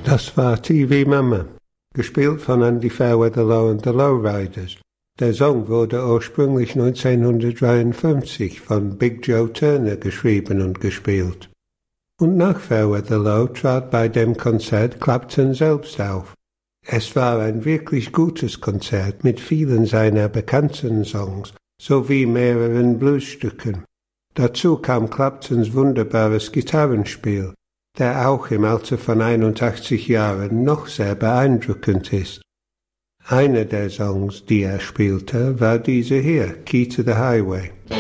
Das war TV Mama, gespielt von Andy Fairweather and the Lowriders. Der Song wurde ursprünglich 1953 von Big Joe Turner geschrieben und gespielt. Und nach Fairweather Low trat bei dem Konzert Clapton selbst auf. Es war ein wirklich gutes Konzert mit vielen seiner bekannten Songs sowie mehreren Bluesstücken. Dazu kam Claptons wunderbares Gitarrenspiel, der auch im Alter von 81 Jahren noch sehr beeindruckend ist. Einer der Songs, die er spielte, war dieser hier, Key to the Highway.